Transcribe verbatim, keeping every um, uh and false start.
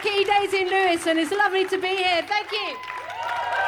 lucky Daisy and Lewis, and it's lovely to be here. Thank you.